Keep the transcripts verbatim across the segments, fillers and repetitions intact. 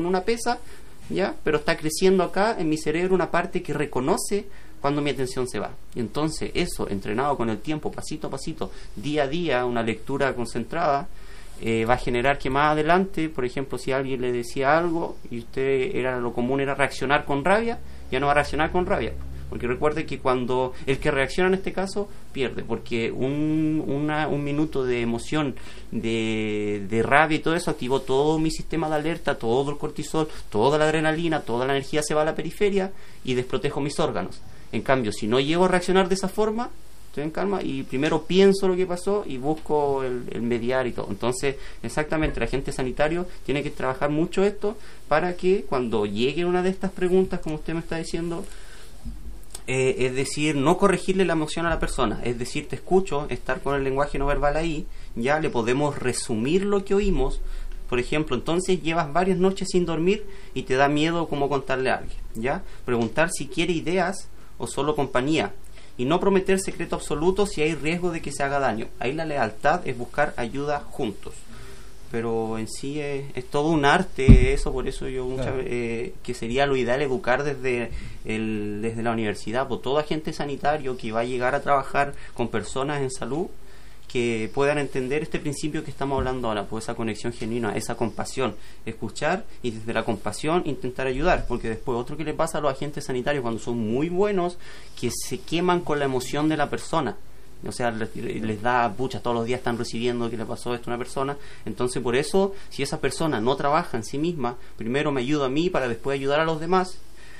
con una pesa, ¿ya? Pero está creciendo acá en mi cerebro una parte que reconoce cuando mi atención se va. Y entonces eso, entrenado con el tiempo, pasito a pasito, día a día, una lectura concentrada, eh, va a generar que más adelante, por ejemplo, si alguien le decía algo y usted era lo común era reaccionar con rabia, ya no va a reaccionar con rabia. Porque recuerde que cuando el que reacciona en este caso pierde, porque un, una, un minuto de emoción, de, de rabia y todo eso activó todo mi sistema de alerta, todo el cortisol, toda la adrenalina, toda la energía se va a la periferia y desprotejo mis órganos. En cambio, si no llego a reaccionar de esa forma, estoy en calma y primero pienso lo que pasó y busco el, el mediar y todo. Entonces, exactamente, el agente sanitario tiene que trabajar mucho esto para que cuando llegue una de estas preguntas, como usted me está diciendo, eh, es decir, no corregirle la emoción a la persona, es decir, te escucho, estar con el lenguaje no verbal ahí, ya le podemos resumir lo que oímos. Por ejemplo, entonces llevas varias noches sin dormir y te da miedo cómo contarle a alguien, ¿ya? Preguntar si quiere ideas o solo compañía, y no prometer secreto absoluto si hay riesgo de que se haga daño. Ahí la lealtad es buscar ayuda juntos, pero en sí es, es todo un arte eso. Por eso yo muchas Claro. eh, que sería lo ideal educar desde el, desde la universidad, por todo agente sanitario que va a llegar a trabajar con personas en salud, que puedan entender este principio que estamos hablando ahora, pues esa conexión genuina, esa compasión, escuchar y desde la compasión intentar ayudar, porque después otro que le pasa a los agentes sanitarios cuando son muy buenos, que se queman con la emoción de la persona, o sea, les, les da pucha, todos los días están recibiendo que le pasó esto a una persona. Entonces por eso, si esa persona no trabaja en sí misma, primero me ayuda a mí para después ayudar a los demás,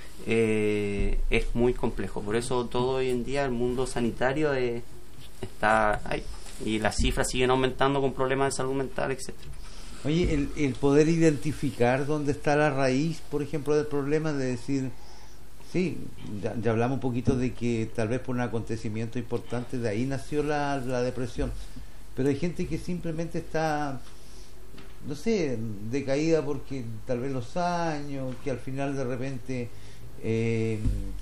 eh, es muy complejo. Por eso todo hoy en día el mundo sanitario eh, está ahí. Y las cifras siguen aumentando con problemas de salud mental, etcétera. Oye, el, el poder identificar dónde está la raíz, por ejemplo, del problema, de decir, sí, ya, ya hablamos un poquito de que tal vez por un acontecimiento importante de ahí nació la, la depresión, pero hay gente que simplemente está, no sé, decaída porque tal vez los años, que al final de repente eh,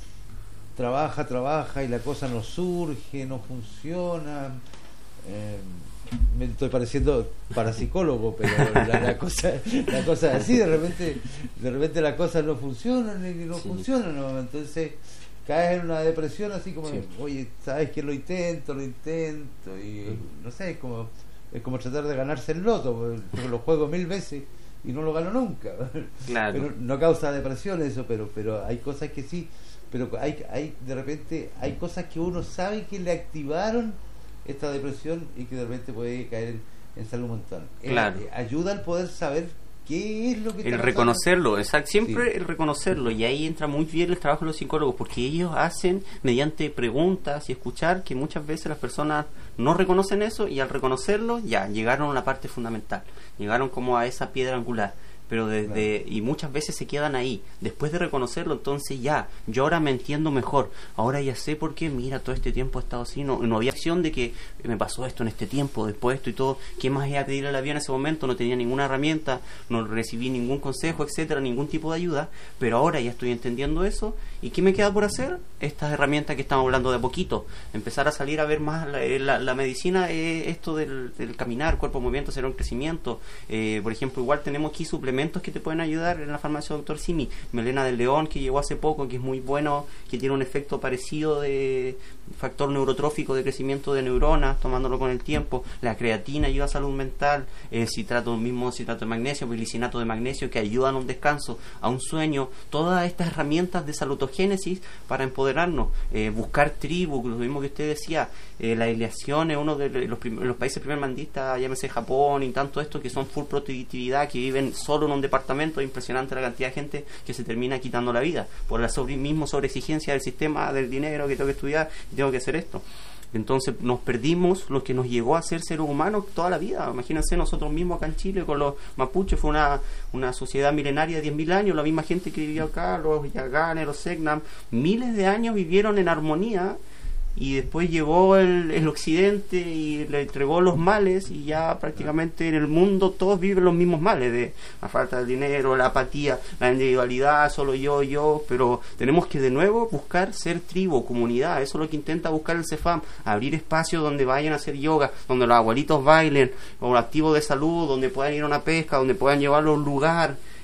trabaja, trabaja y la cosa no surge, no funciona. Eh, me estoy pareciendo parapsicólogo, pero la, la cosa la cosa es así, de repente de repente las cosas no funcionan y no Sí. funcionan, ¿no? Entonces caes en una depresión así como, Sí. oye, sabes que lo intento, lo intento y no sé, es como es como tratar de ganarse el loto, porque lo juego mil veces y no lo gano nunca. Claro. Pero no causa depresión eso, pero pero hay cosas que sí, pero hay hay de repente hay cosas que uno sabe que le activaron esta depresión y que de repente puede caer en, en salud mental. Claro. Eh, ayuda al poder saber qué es lo que está El pasando. reconocerlo, exacto, siempre Sí. el reconocerlo, y ahí entra muy bien el trabajo de los psicólogos, porque ellos hacen mediante preguntas y escuchar que muchas veces las personas no reconocen eso, y al reconocerlo ya llegaron a la parte fundamental, llegaron como a esa piedra angular. Pero desde, y muchas veces se quedan ahí. Después de reconocerlo, entonces ya, yo ahora me entiendo mejor, ahora ya sé por qué, mira, todo este tiempo he estado así, no, no había acción de que me pasó esto en este tiempo, después esto y todo, ¿qué más iba a pedirle a la vida en ese momento? No tenía ninguna herramienta, no recibí ningún consejo, etcétera, ningún tipo de ayuda, pero ahora ya estoy entendiendo eso, ¿y qué me queda por hacer? Estas herramientas que estamos hablando de a poquito, empezar a salir a ver más la, la, la medicina, eh, esto del, del caminar, cuerpo, movimiento, hacer un crecimiento, eh, por ejemplo, igual tenemos aquí suplementos que te pueden ayudar en la farmacia doctor Simi, Melena del León, que llegó hace poco, que es muy bueno, que tiene un efecto parecido de factor neurotrófico de crecimiento de neuronas, tomándolo con el tiempo. La creatina ayuda a salud mental, el citrato, mismo citrato de magnesio, glicinato de magnesio, que ayudan a un descanso, a un sueño, todas estas herramientas de salutogénesis para empoderarnos, eh, buscar tribu, lo mismo que usted decía, eh, la aislación es uno de los, prim- los países primermandistas, llámese Japón y tanto esto, que son full productividad, que viven solo en un departamento. Es impresionante la cantidad de gente que se termina quitando la vida por la sobre, mismo sobreexigencia del sistema, del dinero, que tengo que estudiar y tengo que hacer esto. Entonces nos perdimos lo que nos llegó a ser seres humanos toda la vida. Imagínense nosotros mismos acá en Chile con los mapuches, fue una, una sociedad milenaria de diez mil años, la misma gente que vivió acá, los yaganes, los segnam, miles de años vivieron en armonía, y después llegó el, el occidente y le entregó los males, y ya prácticamente en el mundo todos viven los mismos males, de la falta de dinero, la apatía, la individualidad, solo yo, yo, pero tenemos que de nuevo buscar ser tribu, comunidad. Eso es lo que intenta buscar el CEFAM, abrir espacios donde vayan a hacer yoga, donde los abuelitos bailen, o activos de salud, donde puedan ir a una pesca, donde puedan llevarlos a un lugar.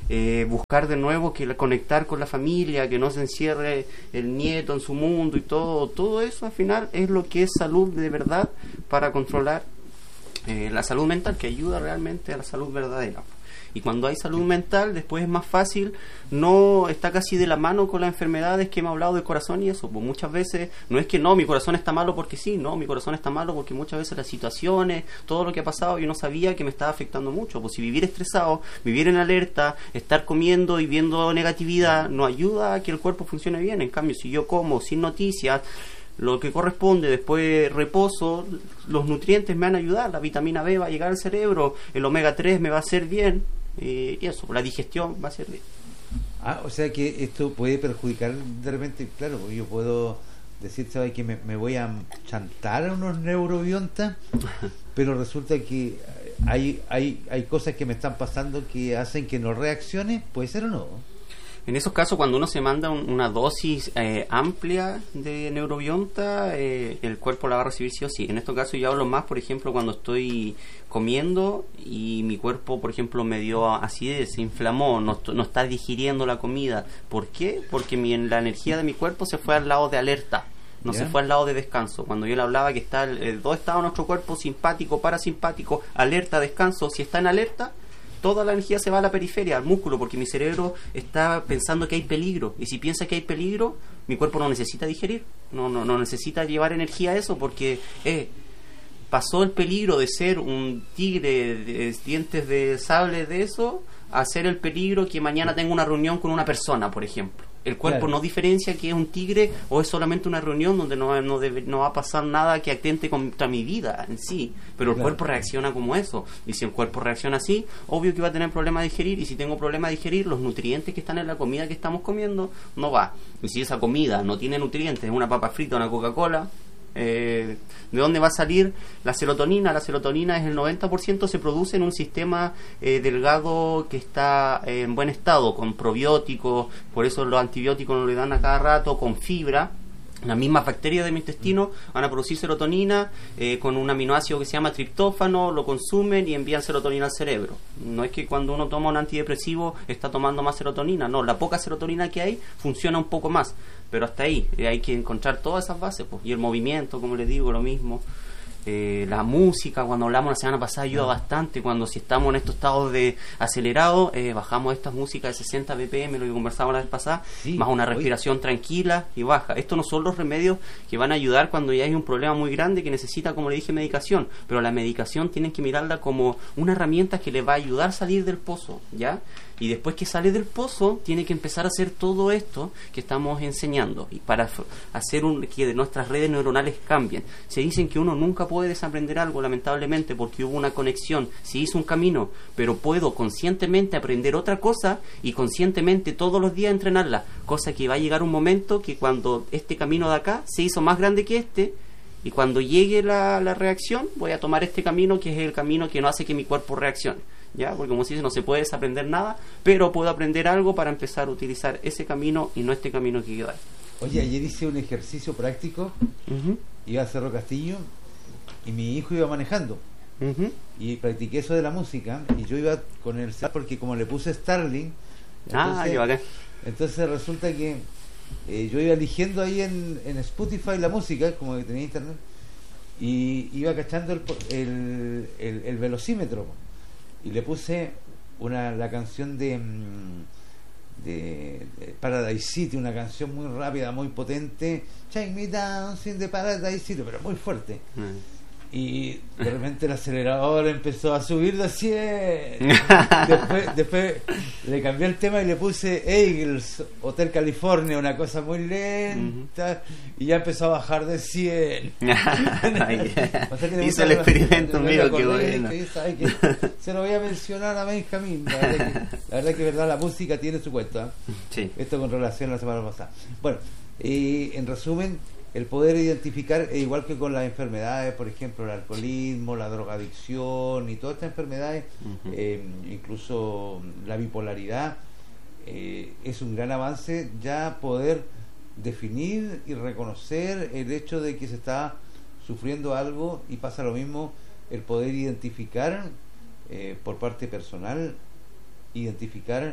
eh, buscar de nuevo que la- conectar con la familia, que no se encierre el nieto en su mundo y todo, todo eso al final es lo que es salud de verdad para controlar eh, la salud mental, que ayuda realmente a la salud verdadera. Y cuando hay salud mental, después es más fácil, no está casi de la mano con las enfermedades que hemos hablado del corazón y eso. Pues muchas veces no es que no, mi corazón está malo porque sí, no, mi corazón está malo porque muchas veces las situaciones, todo lo que ha pasado, yo no sabía que me estaba afectando mucho. Pues si vivir estresado, vivir en alerta, estar comiendo y viendo negatividad, no ayuda a que el cuerpo funcione bien. En cambio, si yo como sin noticias, lo que corresponde, después reposo, los nutrientes me van a ayudar, la vitamina B va a llegar al cerebro, el omega tres me va a hacer bien, eh, y eso, la digestión va a ser bien. Ah, o sea que esto puede perjudicar de repente, claro, porque yo puedo decir, ¿sabes? Que me, me voy a chantar a unos neurobiontas, pero resulta que hay, hay, hay cosas que me están pasando que hacen que no reaccione, ¿puede ser o no? En esos casos, cuando uno se manda un- una dosis eh, amplia de neurobionta, eh, el cuerpo la va a recibir sí o sí. En estos casos yo hablo más, por ejemplo, cuando estoy comiendo y mi cuerpo, por ejemplo, me dio acidez, se inflamó, no, est- no está digiriendo la comida. ¿Por qué? Porque mi, la energía de mi cuerpo se fue al lado de alerta, no ¿Ya? se fue al lado de descanso. Cuando yo le hablaba que está el, el dos estados de nuestro cuerpo, simpático, parasimpático, alerta, descanso, si está en alerta, toda la energía se va a la periferia, al músculo, porque mi cerebro está pensando que hay peligro, y si piensa que hay peligro, mi cuerpo no necesita digerir, no no, no necesita llevar energía a eso, porque eh, pasó el peligro de ser un tigre de dientes de sable de eso, a ser el peligro que mañana tenga una reunión con una persona, por ejemplo. El cuerpo Claro. no diferencia que es un tigre o es solamente una reunión donde no, no, debe, no va a pasar nada que atente contra mi vida en sí, pero el Claro. cuerpo reacciona como eso, y si el cuerpo reacciona así, obvio que va a tener problemas de digerir, y si tengo problemas de digerir, los nutrientes que están en la comida que estamos comiendo no va, y si esa comida no tiene nutrientes, es una papa frita, una Coca-Cola, eh, ¿de dónde va a salir la serotonina? La serotonina es el noventa por ciento se produce en un sistema eh, delgado que está eh, en buen estado, con probióticos, por eso los antibióticos no le dan a cada rato, con fibra. Las mismas bacterias de mi intestino van a producir serotonina eh, con un aminoácido que se llama triptófano, lo consumen y envían serotonina al cerebro. No es que cuando uno toma un antidepresivo está tomando más serotonina, no, la poca serotonina que hay funciona un poco más, pero hasta ahí eh, hay que encontrar todas esas bases, pues, y el movimiento, como les digo, lo mismo. Eh, la música, cuando hablamos la semana pasada, ayuda bastante. Cuando si estamos en estos estados de acelerado, eh, bajamos estas músicas de sesenta B P M, lo que conversábamos la vez pasada, Sí, más una oye. respiración tranquila y baja. Estos no son los remedios que van a ayudar cuando ya hay un problema muy grande que necesita, como le dije, medicación, pero la medicación tienen que mirarla como una herramienta que le va a ayudar a salir del pozo, ¿ya? Y después que sale del pozo, tiene que empezar a hacer todo esto que estamos enseñando, y para f- hacer un, que nuestras redes neuronales cambien. Se dicen que uno nunca puede desaprender algo, lamentablemente, porque hubo una conexión, se hizo un camino, pero puedo conscientemente aprender otra cosa y conscientemente todos los días entrenarla, cosa que va a llegar un momento que cuando este camino de acá se hizo más grande que este, y cuando llegue la, la reacción, voy a tomar este camino que es el camino que no hace que mi cuerpo reaccione. ¿Ya? Porque como se dice, no se puede desaprender nada, pero puedo aprender algo para empezar a utilizar ese camino y no este camino que yo doy. Oye, ayer hice un ejercicio práctico, Ujú, iba a Cerro Castillo y mi hijo iba manejando ujú. y practiqué eso de la música y yo iba con el celular porque como le puse Starling, Ah, entonces, qué bacán. entonces resulta que eh, yo iba eligiendo ahí en, en Spotify la música, como que tenía internet, y iba cachando el, po- el, el, el velocímetro y le puse una la canción de, mm, de, de Paradise City, una canción muy rápida, muy potente, Take Me Down in the Paradise City, pero muy fuerte. Mm. Y de repente el acelerador empezó a subir de cien. Después, después le cambié el tema y le puse Eagles, Hotel California, una cosa muy lenta, y ya empezó a bajar de cien. Ay, O sea que le hizo gusta el la- experimento, me amigo, qué acordé bueno. que sabe que se lo voy a mencionar a Benjamín. La verdad que, la verdad que verdad la música tiene su cuento, ¿eh? Sí. Esto con relación a la semana pasada. Bueno, eh, en resumen, el poder identificar, eh, igual que con las enfermedades, por ejemplo, el alcoholismo, la drogadicción y todas estas enfermedades, Ujú. eh, incluso la bipolaridad, eh, es un gran avance ya poder definir y reconocer el hecho de que se está sufriendo algo, y pasa lo mismo el poder identificar eh, por parte personal, identificar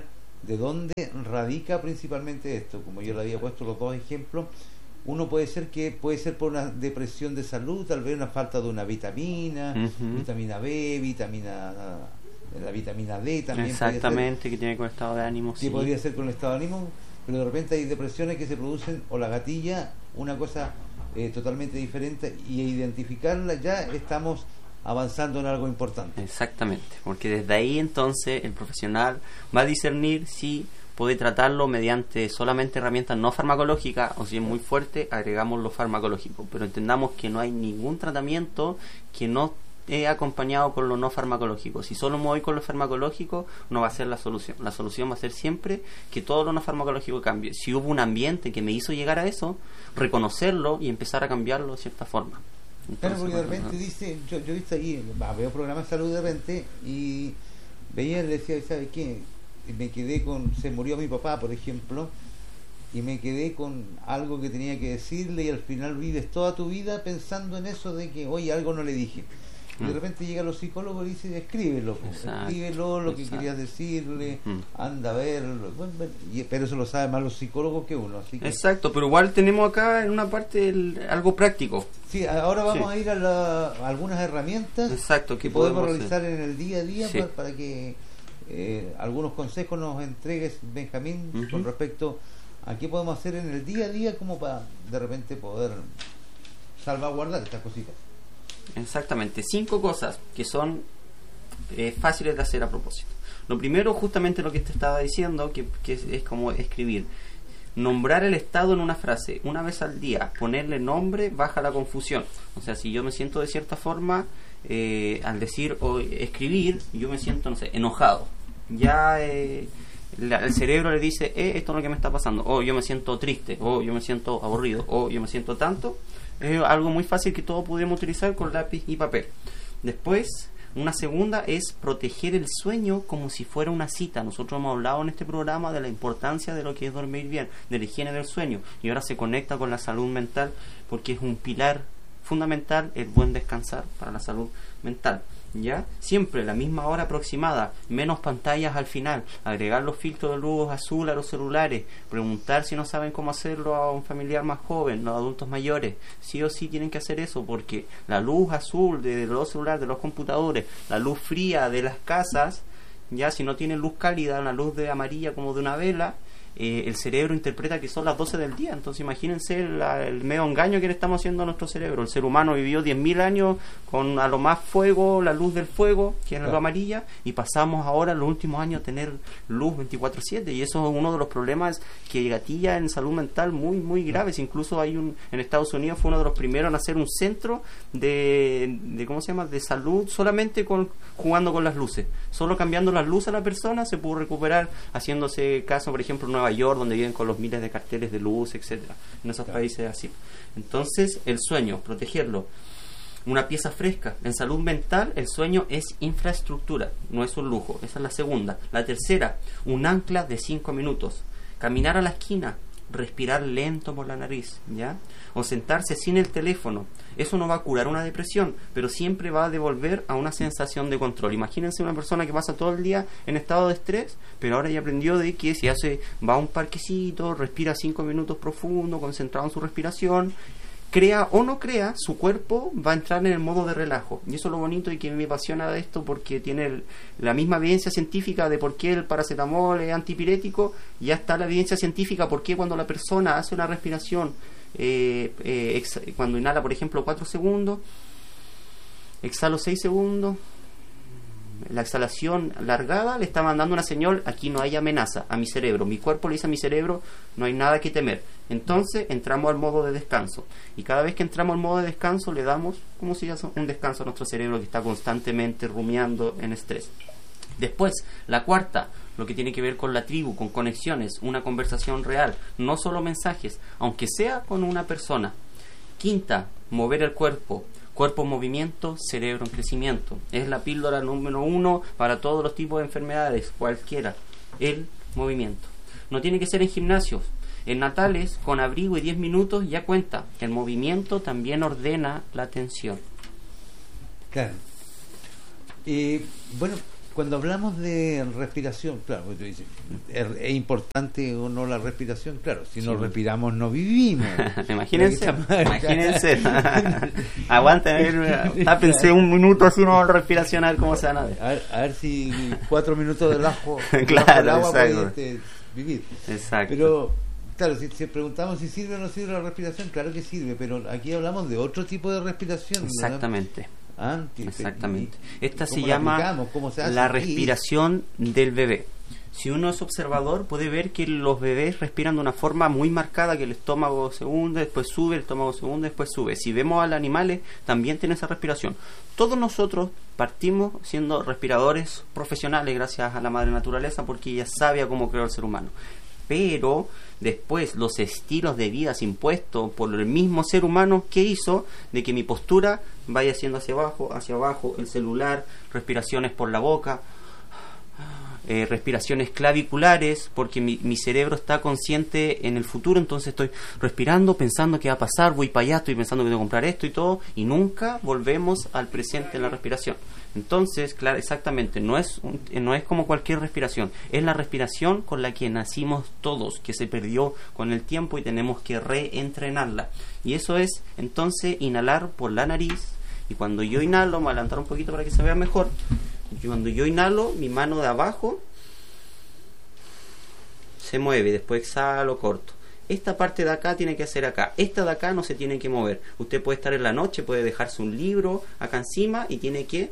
de dónde radica principalmente esto. Como yo le había puesto los dos ejemplos, uno puede ser que puede ser por una depresión de salud, tal vez una falta de una vitamina, uh-huh. vitamina B, vitamina la vitamina D también. Exactamente, que tiene con el estado de ánimo. Que sí. podría ser con el estado de ánimo, pero de repente hay depresiones que se producen, o la gatilla, una cosa eh, totalmente diferente, y identificarla ya estamos avanzando en algo importante. Exactamente, porque desde ahí entonces el profesional va a discernir si puede tratarlo mediante solamente herramientas no farmacológicas, o si es muy fuerte, agregamos lo farmacológico. Pero entendamos que no hay ningún tratamiento que no he acompañado con lo no farmacológico. Si solo me voy con lo farmacológico, no va a ser la solución. La solución va a ser siempre que todo lo no farmacológico cambie. Si hubo un ambiente que me hizo llegar a eso, reconocerlo y empezar a cambiarlo de cierta forma. Entonces, claro, porque de repente dice, yo, yo he visto ahí, va, veo programas de salud de repente y veía, le decía, ¿sabe qué? Me quedé con, se murió mi papá, por ejemplo, y me quedé con algo que tenía que decirle, y al final vives toda tu vida pensando en eso de que, oye, algo no le dije. Y de repente llega los psicólogos y dice, escríbelo, exacto, escríbelo lo que exacto. querías decirle, uh-huh. anda a verlo, bueno, y, pero eso lo saben más los psicólogos que uno. Así que, exacto, pero igual tenemos acá en una parte el, algo práctico. Sí, ahora vamos sí. a ir a, la, a algunas herramientas exacto, que, que podemos, podemos realizar en el día a día sí. para, para que eh, algunos consejos nos entregues, Benjamín, uh-huh. con respecto a qué podemos hacer en el día a día como para de repente poder salvaguardar estas cositas. Exactamente, cinco cosas que son eh, fáciles de hacer a propósito. Lo primero, justamente lo que te estaba diciendo, que, que es, es como escribir, nombrar el estado en una frase, una vez al día, ponerle nombre, baja la confusión. O sea, si yo me siento de cierta forma, eh, al decir o escribir, yo me siento, no sé, enojado. Ya eh, la, el cerebro le dice, eh, esto es lo que me está pasando, o yo me siento triste, o yo me siento aburrido, o yo me siento tanto. Es algo muy fácil que todos podemos utilizar con lápiz y papel. Después, una segunda es proteger el sueño como si fuera una cita. Nosotros hemos hablado en este programa de la importancia de lo que es dormir bien, de la higiene del sueño, y ahora se conecta con la salud mental porque es un pilar fundamental el buen descansar para la salud mental. ¿Ya? Siempre la misma hora aproximada, menos pantallas al final, agregar los filtros de luz azul a los celulares, preguntar si no saben cómo hacerlo a un familiar más joven, los adultos mayores, sí o sí tienen que hacer eso, porque la luz azul de los celulares, de los computadores, la luz fría de las casas, ya si no tienen luz cálida, la luz de amarilla como de una vela, Eh, el cerebro interpreta que son las doce del día. Entonces imagínense la, el medio engaño que le estamos haciendo a nuestro cerebro. El ser humano vivió diez mil años con a lo más fuego, la luz del fuego, que es claro. la luz amarilla, y pasamos ahora en los últimos años a tener luz veinticuatro siete, y eso es uno de los problemas que gatilla en salud mental muy muy graves. Incluso hay un en Estados Unidos fue uno de los primeros en hacer un centro de, de ¿cómo se llama? de salud solamente con jugando con las luces. Solo cambiando las luces a la persona se pudo recuperar, haciéndose caso, por ejemplo, en Nueva York, donde viven con los miles de carteles de luz, etcétera. En esos claro. países así. Entonces, el sueño, protegerlo. Una pieza fresca. En salud mental, el sueño es infraestructura, no es un lujo. Esa es la segunda. La tercera, un ancla de cinco minutos. Caminar a la esquina, respirar lento por la nariz, ¿ya? O sentarse sin el teléfono. Eso no va a curar una depresión, pero siempre va a devolver a una sensación de control. Imagínense una persona que pasa todo el día en estado de estrés, pero ahora ya aprendió de que si hace va a un parquecito, respira cinco minutos profundo, concentrado en su respiración, crea o no crea, su cuerpo va a entrar en el modo de relajo. Y eso es lo bonito y que me apasiona de esto, porque tiene el, la misma evidencia científica de por qué el paracetamol es antipirético. Ya está la evidencia científica por qué cuando la persona hace una respiración, eh, eh, ex, cuando inhala, por ejemplo, cuatro segundos, exhalo seis segundos, la exhalación largada le está mandando una señal: aquí no hay amenaza a mi cerebro. Mi cuerpo le dice a mi cerebro: no hay nada que temer. Entonces entramos al modo de descanso, y cada vez que entramos al modo de descanso le damos como si ya un descanso a nuestro cerebro que está constantemente rumiando en estrés. Después, la cuarta, lo que tiene que ver con la tribu, con conexiones, una conversación real, no solo mensajes, aunque sea con una persona. Quinta, mover el cuerpo. Cuerpo en movimiento, cerebro en crecimiento. Es la píldora número uno para todos los tipos de enfermedades, cualquiera. El movimiento. No tiene que ser en gimnasios. En natales, con abrigo y diez minutos ya cuenta. El movimiento también ordena la atención. Claro. Eh, bueno, cuando hablamos de respiración, claro, tú dices, ¿es, es importante o no la respiración? Claro, si Sí. no respiramos no vivimos. Imagínense, imagínense. Aguanten, tápense un minuto así una respiración a ver cómo se van a ver. A ver, a ver si cuatro minutos del ajo, Claro, bajo el agua exacto. puede este, vivir. Exacto. Pero, claro, si, si preguntamos si sirve o no sirve la respiración, claro que sirve, pero aquí hablamos de otro tipo de respiración. ¿verdad? Exactamente. Ah, que- Exactamente. y- Esta ¿cómo se la llama aplicamos? ¿Cómo se hace? la Y- respiración del bebé. Si uno es observador, puede ver que los bebés respiran de una forma muy marcada, que el estómago se hunde, después sube, el estómago se hunde, después sube. Si vemos a los animales, también tienen esa respiración. Todos nosotros partimos siendo respiradores profesionales gracias a la madre naturaleza, porque ella sabe cómo crear el ser humano. Pero después los estilos de vida impuestos por el mismo ser humano, que hizo de que mi postura vaya siendo hacia abajo, hacia abajo, el celular, respiraciones por la boca, eh, respiraciones claviculares, porque mi, mi cerebro está consciente en el futuro, entonces estoy respirando, pensando qué va a pasar, voy para allá, estoy pensando que tengo que comprar esto y todo, y nunca volvemos al presente en la respiración. Entonces, claro, exactamente, no es un- no es como cualquier respiración, es la respiración con la que nacimos todos, que se perdió con el tiempo y tenemos que reentrenarla. Y eso es, entonces, inhalar por la nariz, y cuando yo inhalo, me voy a adelantar un poquito para que se vea mejor. Y cuando yo inhalo, mi mano de abajo se mueve, después exhalo, corto. Esta parte de acá tiene que hacer acá, esta de acá no se tiene que mover. Usted puede estar en la noche, puede dejarse un libro acá encima y tiene que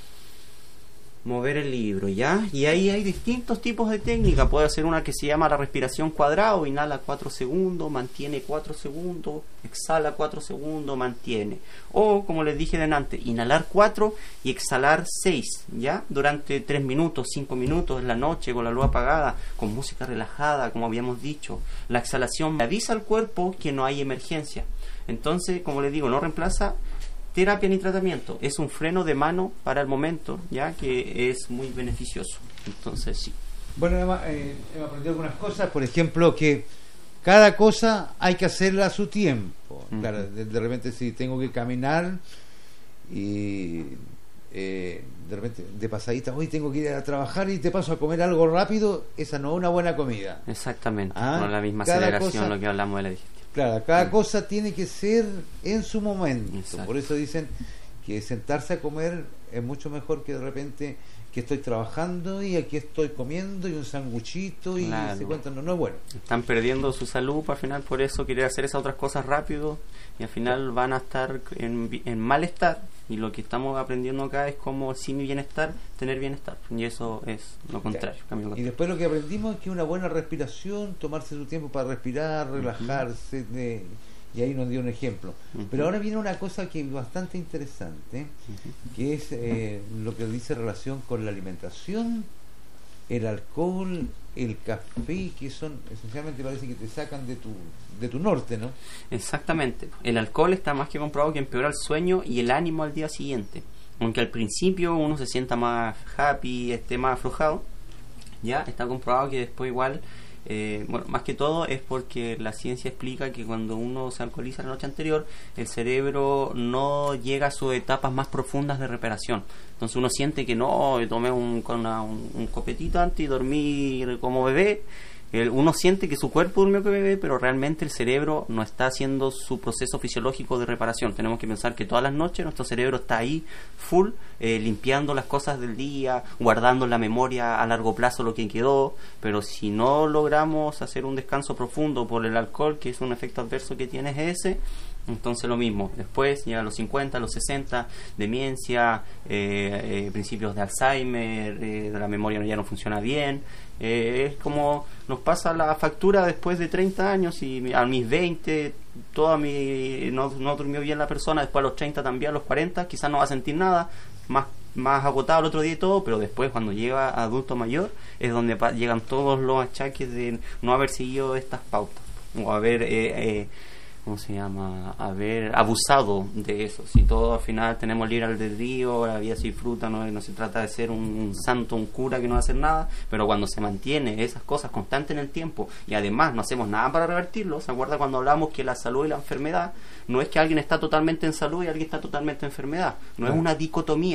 mover el libro, ¿ya? Y ahí hay distintos tipos de técnica. Puede hacer una que se llama la respiración cuadrado: inhala cuatro segundos, mantiene cuatro segundos, exhala cuatro segundos, mantiene. O, como les dije delante, inhalar cuatro y exhalar seis, ¿ya? Durante tres minutos, cinco minutos en la noche, con la luz apagada, con música relajada, como habíamos dicho. La exhalación avisa al cuerpo que no hay emergencia. Entonces, como les digo, no reemplaza terapia ni tratamiento, es un freno de mano para el momento, ya que es muy beneficioso. Entonces, sí. Bueno, hemos, eh, hemos aprendido algunas cosas, por ejemplo, que cada cosa hay que hacerla a su tiempo. Ujú. Claro, de, de repente si tengo que caminar y eh, de repente de pasadita, hoy tengo que ir a trabajar y te paso a comer algo rápido, esa no es una buena comida. Exactamente, Ah, con la misma cada aceleración, cosa- lo que hablamos de la digestión. Claro, cada Mm. cosa tiene que ser en su momento. Exacto. Por eso dicen que sentarse a comer es mucho mejor que de repente que estoy trabajando y aquí estoy comiendo y un sanguchito y Claro. se cuentan, no, no es bueno. Están perdiendo su salud al final, por eso quieren hacer esas otras cosas rápido y al final van a estar en, bi- en malestar. Y lo que estamos aprendiendo acá es como, sin mi bienestar, tener bienestar. Y eso es lo contrario. cambio lo Y contrario. después lo que aprendimos es que una buena respiración, tomarse su tiempo para respirar, relajarse, de- y ahí nos dio un ejemplo. Ujú. Pero ahora viene una cosa que es bastante interesante, Ujú. que es eh, lo que dice relación con la alimentación, el alcohol, el café, que son esencialmente parece que te sacan de tu de tu norte, ¿no? Exactamente. El alcohol está más que comprobado que empeora el sueño y el ánimo al día siguiente. Aunque al principio uno se sienta más happy, esté más aflojado, ya está comprobado que después igual, eh, bueno, más que todo es porque la ciencia explica que cuando uno se alcoholiza la noche anterior, el cerebro no llega a sus etapas más profundas de reparación. Entonces uno siente que no, tomé un, con una- un, un copetito antes y dormí como bebé. El- uno siente que su cuerpo durmió como bebé, pero realmente el cerebro no está haciendo su proceso fisiológico de reparación. Tenemos que pensar que todas las noches nuestro cerebro está ahí full, eh, limpiando las cosas del día, guardando en la memoria a largo plazo lo que quedó. Pero si no logramos hacer un descanso profundo por el alcohol, que es un efecto adverso que tiene ese, entonces lo mismo, después llega a los cincuenta, a los sesenta, demencia, eh, eh, principios de Alzheimer, eh, la memoria ya no funciona bien. Eh, es como nos pasa la factura después de treinta años y mi- a mis veinte toda mi no, no durmió bien la persona, después a los treinta también, a los cuarenta quizás no va a sentir nada, más más agotado el otro día y todo, pero después cuando llega a adulto mayor es donde pa- llegan todos los achaques de no haber seguido estas pautas o haber eh, eh, ¿cómo se llama? Haber abusado de eso. Si todo al final tenemos libre albedrío, la vida se disfruta, no, no se trata de ser un, un santo, un cura que no va a hacer nada, pero cuando se mantiene esas cosas constantes en el tiempo y además no hacemos nada para revertirlo, ¿se acuerda cuando hablamos que la salud y la enfermedad no es que alguien está totalmente en salud y alguien está totalmente en enfermedad? No es una dicotomía.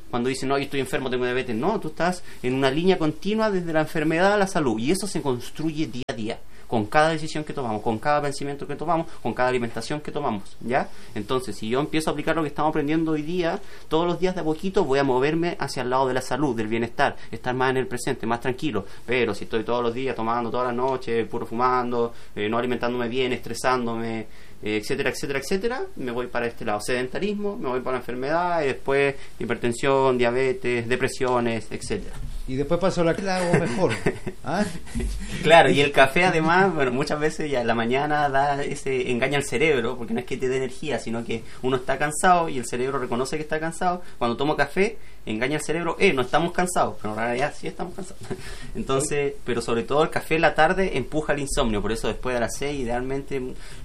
Cuando dicen, no, yo estoy enfermo, tengo diabetes. No, tú estás en una línea continua desde la enfermedad a la salud. Y eso se construye día a día, con cada decisión que tomamos, con cada pensamiento que tomamos, con cada alimentación que tomamos, ¿ya? Entonces, si yo empiezo a aplicar lo que estamos aprendiendo hoy día, todos los días de a poquito voy a moverme hacia el lado de la salud, del bienestar, estar más en el presente, más tranquilo. Pero si estoy todos los días tomando todas las noches, puro fumando, eh, no alimentándome bien, estresándome, eh, etcétera, etcétera, etcétera, me voy para este lado. Sedentarismo, me voy para la enfermedad, y después hipertensión, diabetes, depresiones, etcétera. Y después paso la la hago mejor. ¿Ah? Claro, y el café además, bueno, muchas veces ya en la mañana da ese, engaña al cerebro, porque no es que te dé energía, sino que uno está cansado y el cerebro reconoce que está cansado. Cuando tomo café, engaña al cerebro, eh, no estamos cansados, pero en realidad sí estamos cansados. Entonces, pero sobre todo el café en la tarde empuja el insomnio, por eso después de las seis idealmente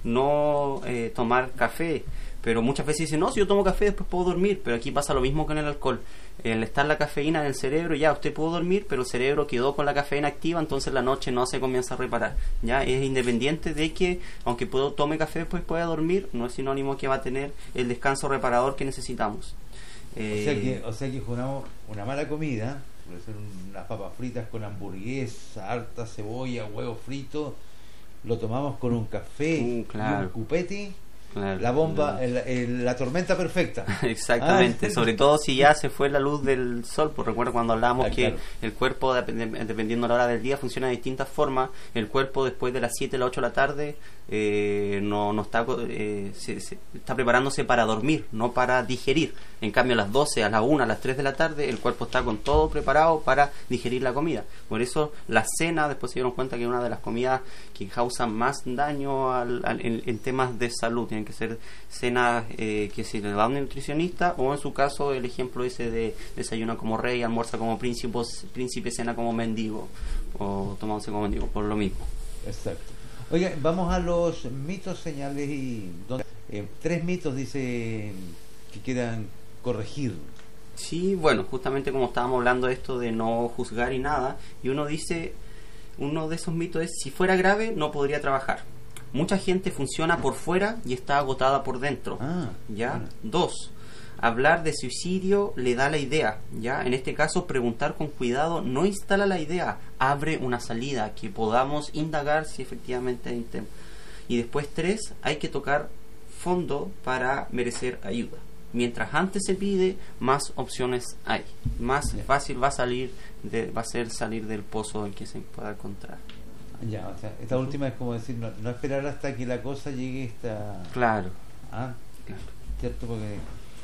no eh, tomar café. Pero muchas veces dicen, no, si yo tomo café después puedo dormir, pero aquí pasa lo mismo con el alcohol. El estar la cafeína en el cerebro, ya usted pudo dormir, pero el cerebro quedó con la cafeína activa, entonces la noche no se comienza a reparar. Ya es independiente de que, aunque puedo tome café después pueda dormir, no es sinónimo que va a tener el descanso reparador que necesitamos. Eh, o sea que, o sea que una, una mala comida, puede ser unas papas fritas con hamburguesa, harta cebolla, huevo frito, lo tomamos con un café uh, claro. y un cupete. Claro, la bomba, claro. el, el, la tormenta perfecta. Exactamente, ah. sobre todo si ya se fue la luz del sol, pues recuerdo cuando hablábamos ah, que claro. el cuerpo, dependiendo de la hora del día, funciona de distintas formas. El cuerpo después de las siete, las ocho de la tarde eh, no, no está, eh, se, se, está preparándose para dormir, no para digerir. En cambio a las doce, a las una, a las tres de la tarde el cuerpo está con todo preparado para digerir la comida. Por eso la cena, después se dieron cuenta que es una de las comidas que causan más daño al, al, en, en temas de salud. Tienen que ser cenas eh, que se le da a un nutricionista, o en su caso el ejemplo ese de desayuna como rey, almuerza como príncipe, príncipe cena como mendigo, o tomándose como mendigo, por lo mismo. Exacto. Oiga, vamos a los mitos, señales y donde, eh, tres mitos dice que quieran corregir. Sí, bueno, justamente como estábamos hablando de esto de no juzgar y nada, y uno dice, uno de esos mitos es, si fuera grave no podría trabajar. Mucha gente funciona por fuera y está agotada por dentro. Ah, ¿ya? Bueno. Dos, hablar de suicidio le da la idea, ¿ya? En este caso, preguntar con cuidado no instala la idea, abre una salida que podamos indagar si efectivamente hay un tema. Y después, tres, hay que tocar fondo para merecer ayuda. Mientras antes se pide, más opciones hay. Más yeah. fácil va a salir de, va a ser salir del pozo en que se pueda encontrar. Ya, o sea, esta uh-huh. última es como decir, no, no esperar hasta que la cosa llegue esta... Claro. Ah, claro. Cierto, porque...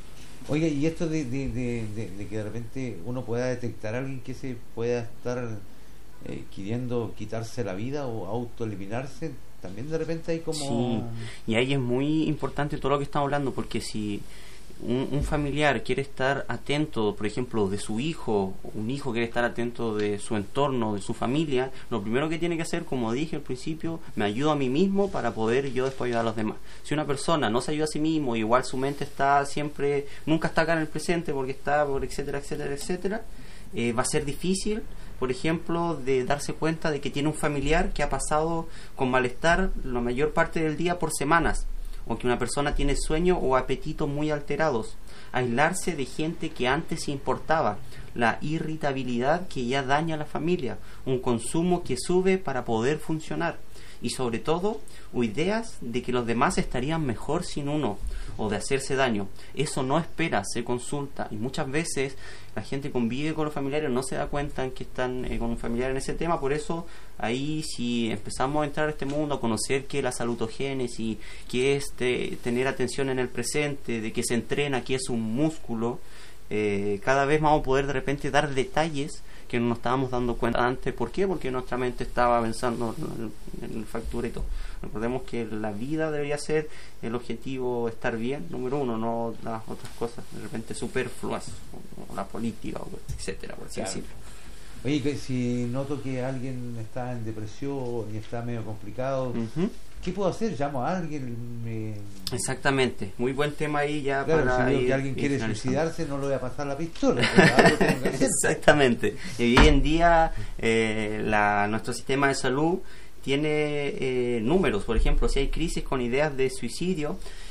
Oiga, y esto de, de, de, de, de que de repente uno pueda detectar a alguien que se pueda estar eh, queriendo quitarse la vida o autoeliminarse, también de repente hay como... Sí, y ahí es muy importante todo lo que estamos hablando, porque si... Un, un familiar quiere estar atento, por ejemplo, de su hijo, un hijo quiere estar atento de su entorno, de su familia, lo primero que tiene que hacer, como dije al principio, me ayudo a mí mismo para poder yo después ayudar a los demás. Si una persona no se ayuda a sí mismo, igual su mente está siempre, nunca está acá en el presente porque está por etcétera, etcétera, etcétera, eh, va a ser difícil, por ejemplo, de darse cuenta de que tiene un familiar que ha pasado con malestar la mayor parte del día por semanas, o que una persona tiene sueño o apetito muy alterados, aislarse de gente que antes importaba, la irritabilidad que ya daña a la familia, un consumo que sube para poder funcionar, y sobre todo, ideas de que los demás estarían mejor sin uno, o de hacerse daño. Eso no espera, se consulta, y muchas veces la gente convive con los familiares, no se da cuenta en que están eh, con un familiar en ese tema. Por eso ahí, si empezamos a entrar a este mundo, a conocer qué es la salutogénesis, qué es de tener atención en el presente, de que se entrena, qué es un músculo, eh, cada vez vamos a poder de repente dar detalles que no nos estábamos dando cuenta antes. ¿Por qué? Porque nuestra mente estaba pensando en, en factura y todo. Recordemos que la vida debería ser el objetivo, estar bien, número uno, no las otras cosas de repente superfluas, o, o la política, o etcétera, por así claro. decirlo. Oye, que si noto que alguien está en depresión y está medio complicado, uh-huh. ¿qué puedo hacer? ¿Llamo a alguien? Me... Exactamente, muy buen tema ahí ya. Claro, para si veo ir, que alguien quiere suicidarse, no le voy a pasar la pistola. Algo tengo que hacer. Exactamente, y hoy en día eh, la, nuestro sistema de salud tiene eh, números. Por ejemplo, si hay crisis con ideas de suicidio,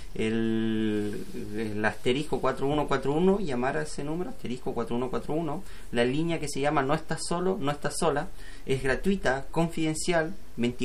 el, el asterisco cuatro uno cuatro uno, llamar a ese número, asterisco cuatro uno cuatro uno, la línea que se llama No estás solo, no estás sola, es gratuita, confidencial,